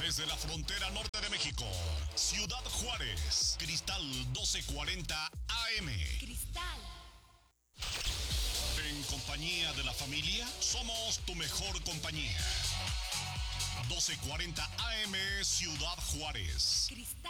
desde la frontera norte de México, Ciudad Juárez, Cristal 1240 AM. Cristal. En compañía de la familia, somos tu mejor compañía. 1240 AM, Ciudad Juárez. Cristal.